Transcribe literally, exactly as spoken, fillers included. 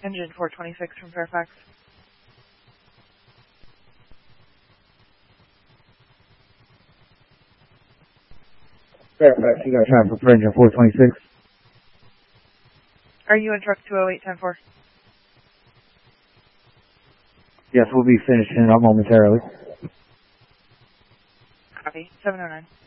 Engine four twenty-six from Fairfax. Fairfax, you got time for engine four twenty-six. Are you in truck two oh eight ten four? Yes, we'll be finishing up momentarily. Copy. seven oh nine.